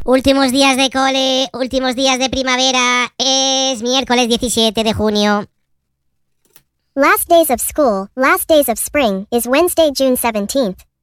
Últimos días de cole, últimos días de primavera. Es miércoles 17 de junio. Last days of school, last days of spring, is Wednesday, June 17th.